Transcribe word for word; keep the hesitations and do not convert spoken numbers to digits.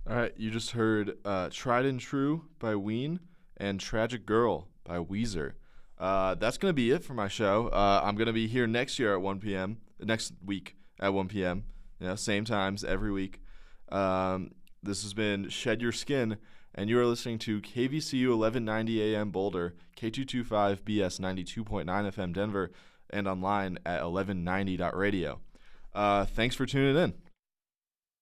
All right, you just heard uh, Tried and True by Ween and Tragic Girl by Weezer. Uh, that's going to be it for my show. Uh, I'm going to be here next year at one p.m., next week at one p.m., you know, same times every week. Um, this has been Shed Your Skin, and you are listening to K V C U eleven ninety A M Boulder, K two twenty-five B S ninety-two point nine F M Denver, and online at eleven ninety dot radio. Uh, thanks for tuning in.